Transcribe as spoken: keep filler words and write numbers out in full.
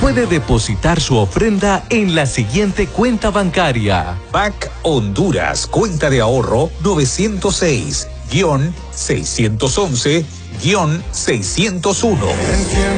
puede depositar su ofrenda en la siguiente cuenta bancaria. B A C Honduras, cuenta de ahorro novecientos seis, seiscientos once, seiscientos uno.